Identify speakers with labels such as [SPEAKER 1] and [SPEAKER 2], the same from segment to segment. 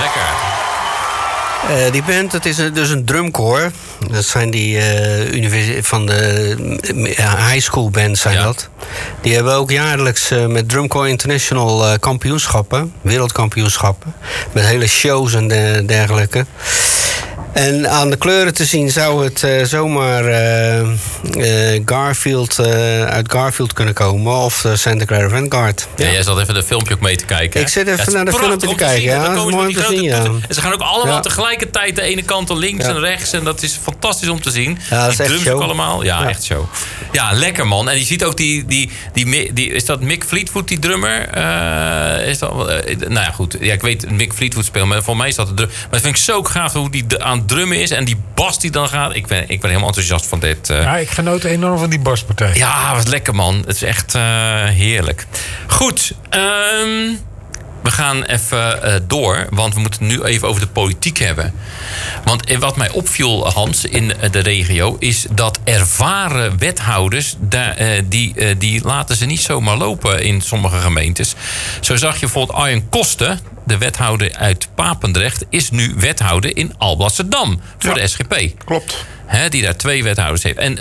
[SPEAKER 1] lekker.
[SPEAKER 2] Die band, dat is dus een drumcorps. Dat zijn die van de high school bands zijn dat. Die hebben ook jaarlijks met Drumcorps International kampioenschappen. Wereldkampioenschappen. Met hele shows en dergelijke. En aan de kleuren te zien zou het zomaar Garfield uit Garfield kunnen komen. Of Santa Clara Vanguard.
[SPEAKER 1] Ja, jij zat even de filmpje ook mee te kijken.
[SPEAKER 2] Ik zit even naar de filmpje te kijken. Ja, dat is mooi om te zien. Ja.
[SPEAKER 1] En ze gaan ook allemaal tegelijkertijd de ene kant links en rechts. En dat is fantastisch om te zien. Ja, dat is echt show. Allemaal. Ja, echt show. Ja, lekker man. En je ziet ook die is dat Mick Fleetwood, die drummer? Is dat, nou ja, goed. Ja, ik weet Mick Fleetwood spelen, maar voor mij is dat de drum. Maar dat vind ik zo gaaf hoe die aan het drummen is. En die bas die dan gaat. Ik ben helemaal enthousiast van dit.
[SPEAKER 3] Ja, ik genoot enorm van die baspartij.
[SPEAKER 1] Ja, wat lekker man. Het is echt heerlijk. Goed. We gaan even door, want we moeten het nu even over de politiek hebben. Want wat mij opviel, Hans, in de regio, is dat ervaren wethouders, die laten ze niet zomaar lopen in sommige gemeentes. Zo zag je bijvoorbeeld Arjen Kosten, de wethouder uit Papendrecht, is nu wethouder in Alblasserdam voor de SGP.
[SPEAKER 3] Klopt.
[SPEAKER 1] Die daar 2 wethouders heeft. En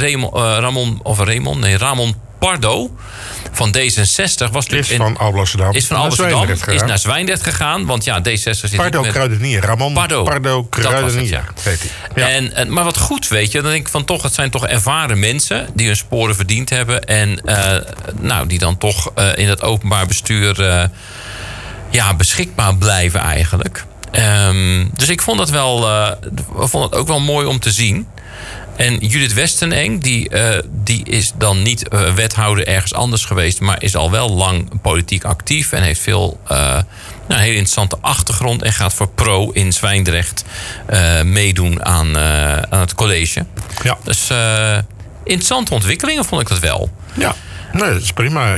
[SPEAKER 1] Ramon Pardo van D66 was
[SPEAKER 3] is van Alblasserdam.
[SPEAKER 1] Is naar Zwijndrecht gegaan. Want ja, D66 zit
[SPEAKER 3] Pardo Kruidenier. Ramon Pardo Kruidenier.
[SPEAKER 1] Ja. Maar wat goed, weet je. Dan denk ik van toch, het zijn toch ervaren mensen die hun sporen verdiend hebben. En die dan toch in het openbaar bestuur beschikbaar blijven eigenlijk. Dus ik vond het ook wel mooi om te zien. En Judith Westeneng, die is dan niet wethouder ergens anders geweest, maar is al wel lang politiek actief en heeft veel een hele interessante achtergrond en gaat voor Pro in Zwijndrecht meedoen aan het college. Ja. Dus interessante ontwikkelingen vond ik dat wel.
[SPEAKER 3] Ja. Nee, dat is prima.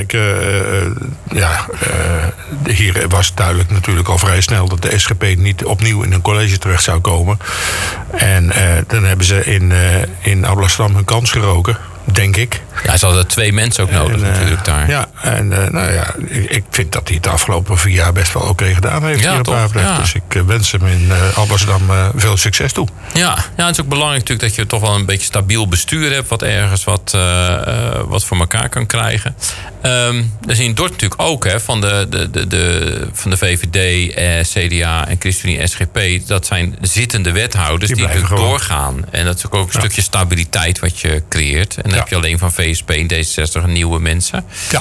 [SPEAKER 3] Hier was duidelijk natuurlijk al vrij snel dat de SGP niet opnieuw in een college terecht zou komen. En dan hebben ze in Alblasserdam hun kans geroken, denk ik.
[SPEAKER 1] Ja, ze hadden 2 mensen ook nodig natuurlijk daar.
[SPEAKER 3] Ja, en ik vind dat hij het de afgelopen 4 jaar best wel oké gedaan heeft hier op Papendrecht. Ja. Dus ik wens hem in Alblasserdam veel succes toe.
[SPEAKER 1] Ja, het is ook belangrijk natuurlijk dat je toch wel een beetje stabiel bestuur hebt, wat ergens wat voor elkaar kan krijgen. Dus in Dordt natuurlijk ook van de VVD, CDA en ChristenUnie SGP. Dat zijn zittende wethouders die natuurlijk doorgaan. En dat is ook een stukje stabiliteit wat je creëert. En dan heb je alleen van VSP en D66 nieuwe mensen. Ja.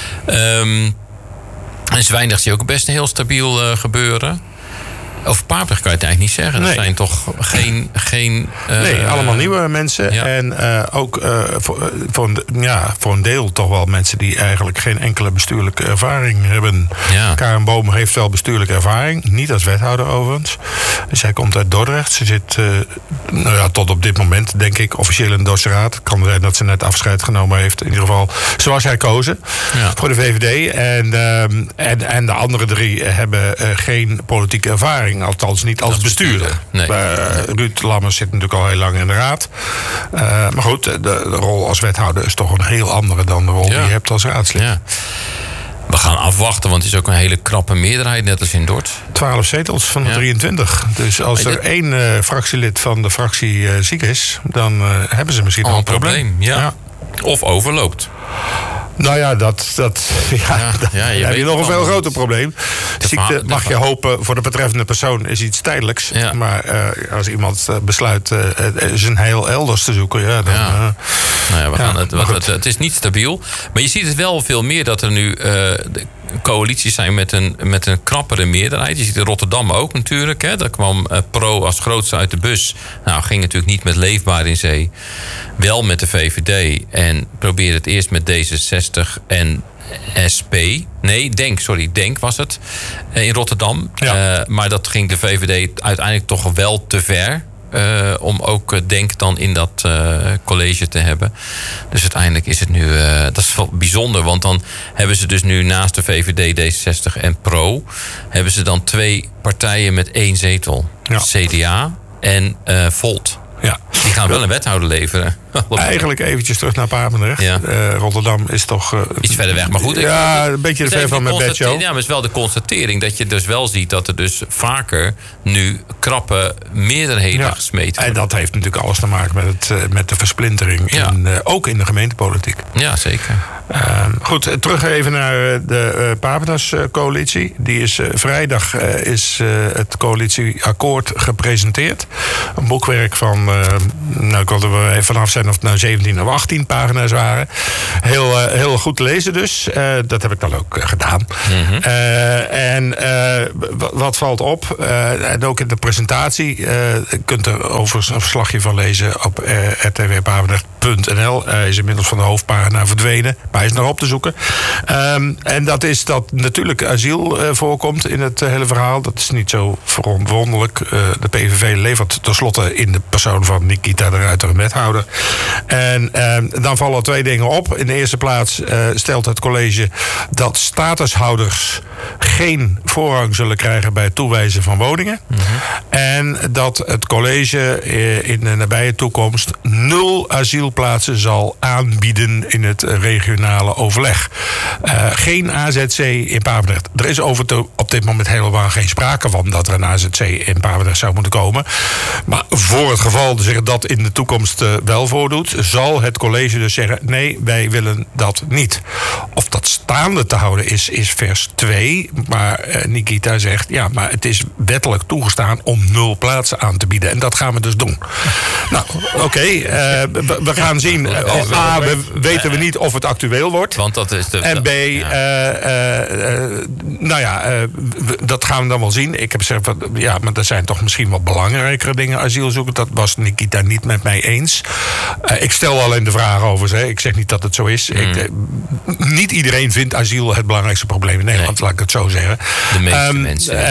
[SPEAKER 1] En Zwijndrecht zie je ook best een heel stabiel gebeuren. Over Papendrecht kan je het eigenlijk niet zeggen. Nee. Dat zijn toch geen
[SPEAKER 3] nee, allemaal nieuwe mensen. Ja. En ook voor een deel toch wel mensen die eigenlijk geen enkele bestuurlijke ervaring hebben. Ja. Karen Boom heeft wel bestuurlijke ervaring. Niet als wethouder overigens. Zij komt uit Dordrecht. Ze zit tot op dit moment, denk ik, officieel in de Dordsraad. Het kan zijn dat ze net afscheid genomen heeft. In ieder geval zoals hij kozen voor de VVD. En de andere 3 hebben geen politieke ervaring. Althans niet als bestuurder. Nee. Ruud Lammers zit natuurlijk al heel lang in de raad. Maar goed, de rol als wethouder is toch een heel andere dan de rol die je hebt als raadslid. Ja.
[SPEAKER 1] We gaan afwachten, want het is ook een hele krappe meerderheid, net als in Dordt.
[SPEAKER 3] 12 zetels van de 23. Dus als er 1 fractielid van de fractie ziek is, dan hebben ze misschien al een probleem.
[SPEAKER 1] Ja. Of overloopt.
[SPEAKER 3] Nou ja, dan heb je nog een veel groter probleem. Ziekte mag je hopen voor de betreffende persoon is iets tijdelijks. Ja. Maar als iemand besluit zijn heil elders te zoeken, dan...
[SPEAKER 1] Het is niet stabiel. Maar je ziet het wel veel meer dat er nu coalities zijn met een krappere meerderheid. Je ziet in Rotterdam ook natuurlijk. Hè. Daar kwam Pro als grootste uit de bus. Nou, ging natuurlijk niet met Leefbaar in Zee. Wel met de VVD. En probeerde het eerst met D66 en SP. Nee, Denk was het. In Rotterdam. Ja. Maar dat ging de VVD uiteindelijk toch wel te ver. Om ook Denk dan in dat college te hebben. Dus uiteindelijk is het nu... dat is wel bijzonder, want dan hebben ze dus nu naast de VVD, D66 en Pro... hebben ze dan 2 partijen met 1 zetel. Ja. CDA en Volt. Ja. Die gaan wel een wethouder leveren.
[SPEAKER 3] Eigenlijk eventjes terug naar Papendrecht. Ja. Rotterdam is toch...
[SPEAKER 1] iets verder weg, maar goed.
[SPEAKER 3] Een beetje ver van mijn bedshow.
[SPEAKER 1] Ja, maar het is wel de constatering dat je dus wel ziet... dat er dus vaker nu krappe meerderheden gesmeten worden.
[SPEAKER 3] En dat heeft natuurlijk alles te maken met de versplintering. Ook in de gemeentepolitiek.
[SPEAKER 1] Ja, zeker.
[SPEAKER 3] Goed, terug even naar de Papendas-coalitie. Die is vrijdag is het coalitieakkoord gepresenteerd. Een boekwerk van, ik wil er even vanaf zijn of het nou 17 of 18 pagina's waren. Heel goed te lezen dus. Dat heb ik dan ook gedaan. Mm-hmm. En wat valt op? En ook in de presentatie. Je kunt er overigens een verslagje van lezen op rtwpapendrecht.nl. Is inmiddels van de hoofdpagina verdwenen. Maar hij is nog op te zoeken. En dat is dat natuurlijk asiel voorkomt in het hele verhaal. Dat is niet zo verwonderlijk. De PVV levert tenslotte in de persoon van Nikita de Ruiter een wethouder. En dan vallen 2 dingen op. In de eerste plaats stelt het college dat statushouders geen voorrang zullen krijgen bij het toewijzen van woningen. Mm-hmm. En dat het college in de nabije toekomst 0 asielplaatsen zal aanbieden in het regionale overleg. Geen AZC in Papendrecht. Er is op dit moment helemaal geen sprake van dat er een AZC in Papendrecht zou moeten komen. Maar voor het geval zich dat in de toekomst wel voordoet, zal het college dus zeggen: nee, wij willen dat niet. Of dat staande te houden is vers 2. Maar Nikita zegt: ja, maar het is wettelijk toegestaan om 0 plaatsen aan te bieden. En dat gaan we dus doen. Nou, oké. We gaan zien. A, weten we niet of het actueel wordt.
[SPEAKER 1] Want dat is
[SPEAKER 3] en B, dat gaan we dan wel zien. Ik heb gezegd, maar er zijn toch misschien wel belangrijkere dingen asielzoeken. Dat was Nikita niet met mij eens. Ik stel alleen de vraag over ze. Ik zeg niet dat het zo is. Niet iedereen vindt asiel het belangrijkste probleem in Nederland, laat ik het zo zeggen.
[SPEAKER 1] De meeste mensen.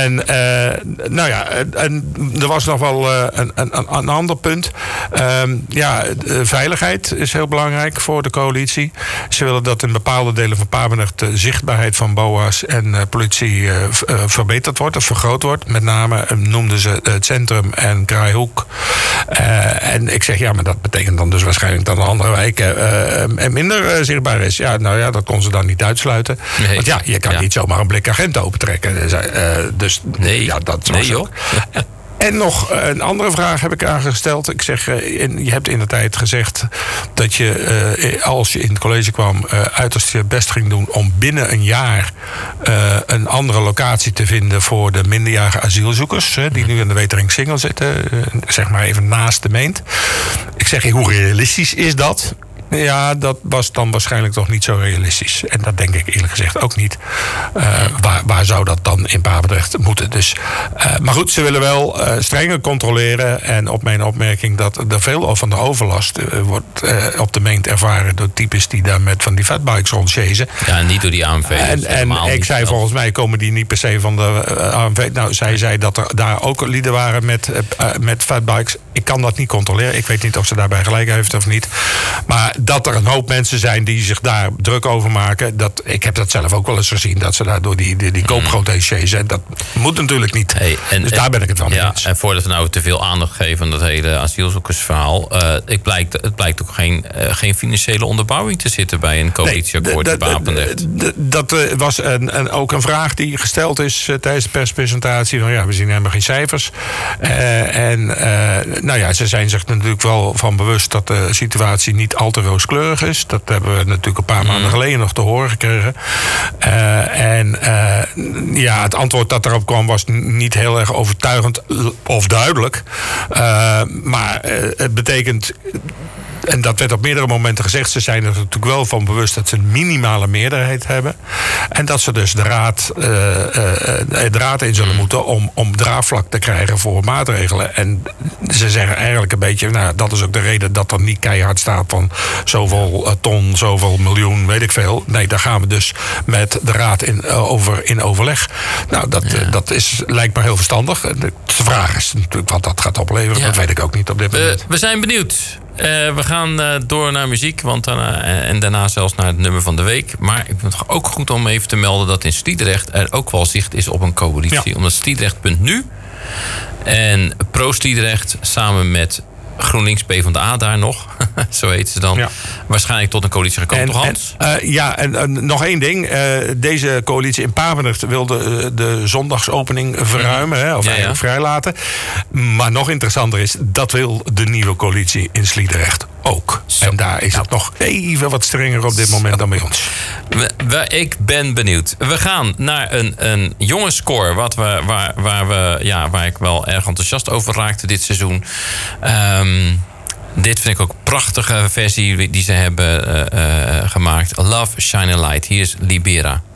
[SPEAKER 3] En er was nog wel een ander punt. Veiligheid is heel belangrijk voor de coalitie. Ze willen dat in bepaalde delen van Papendrecht de zichtbaarheid van BOA's en politie verbeterd wordt of vergroot wordt. Met name noemden ze het centrum en Kraaihoek. En ik zeg, maar dat betekent dan dus waarschijnlijk dat de andere wijken minder zichtbaar is. Dat kon ze dan niet uitsluiten. Nee. Want je kan niet zomaar een blik agent opentrekken. Dat was joh. En nog een andere vraag heb ik aangesteld. Ik zeg, je hebt in de tijd gezegd dat je, als je in het college kwam, uiterst je best ging doen om binnen een jaar een andere locatie te vinden voor de minderjarige asielzoekers, die nu in de Weteringssingel zitten, zeg maar even naast de Meent. Ik zeg, hoe realistisch is dat? Ja, dat was dan waarschijnlijk toch niet zo realistisch. En dat denk ik eerlijk gezegd ook niet. Waar zou dat dan in Papendrecht moeten? Dus, maar goed, ze willen wel strenger controleren. En op mijn opmerking dat er veel van de overlast wordt op de Meent ervaren door types die daar met van die fatbikes rondchasen.
[SPEAKER 1] Ja, niet door die ANV.
[SPEAKER 3] En ik zei, volgens mij komen die niet per se van de ANV. Nou, zij zei dat er daar ook lieden waren met fatbikes. Ik kan dat niet controleren. Ik weet niet of ze daarbij gelijk heeft of niet. Maar dat er een hoop mensen zijn die zich daar druk over maken. Ik heb dat zelf ook wel eens gezien. Dat ze daar door die koopgrootheden chasen. Dat moet natuurlijk niet. Dus daar ben ik het van mee eens.
[SPEAKER 1] En voordat we nou te veel aandacht geven aan dat hele asielzoekersverhaal. Het blijkt ook geen financiële onderbouwing te zitten bij een coalitieakkoord in Papendrecht.
[SPEAKER 3] Dat was ook een vraag die gesteld is tijdens de perspresentatie. Van we zien helemaal geen cijfers. Ze zijn zich natuurlijk wel van bewust dat de situatie niet al te rooskleurig is. Dat hebben we natuurlijk een paar maanden geleden nog te horen gekregen. Het antwoord dat erop kwam was niet heel erg overtuigend of duidelijk. Maar het betekent... En dat werd op meerdere momenten gezegd. Ze zijn er natuurlijk wel van bewust dat ze een minimale meerderheid hebben. En dat ze dus de raad in zullen moeten om draagvlak te krijgen voor maatregelen. En ze zeggen eigenlijk een beetje, dat is ook de reden dat er niet keihard staat van zoveel ton, zoveel miljoen, weet ik veel. Nee, daar gaan we dus met de raad in overleg. Nou, dat lijkt me heel verstandig. De vraag is natuurlijk wat dat gaat opleveren. Ja. Dat weet ik ook niet op dit moment.
[SPEAKER 1] We zijn benieuwd. We gaan door naar muziek en daarna zelfs naar het nummer van de week. Maar ik vind het ook goed om even te melden dat in Sliedrecht er ook wel zicht is op een coalitie. Ja. Omdat Sliedrecht.nu en Pro Sliedrecht samen met GroenLinks, PvdA daar nog. Zo heet ze dan. Ja. Waarschijnlijk tot een coalitie gekomen, toch Hans?
[SPEAKER 3] En nog één ding. Deze coalitie in Papendrecht wilde de zondagsopening verruimen. Of eigenlijk vrijlaten. Maar nog interessanter is, dat wil de nieuwe coalitie in Sliedrecht ook. Zo. En daar is het nog even wat strenger op dit moment dan bij ons.
[SPEAKER 1] Ik ben benieuwd. We gaan naar een jonge score. Waar ik wel erg enthousiast over raakte dit seizoen. Dit vind ik ook een prachtige versie die ze hebben gemaakt. Love, Shine a Light. Hier is Libera.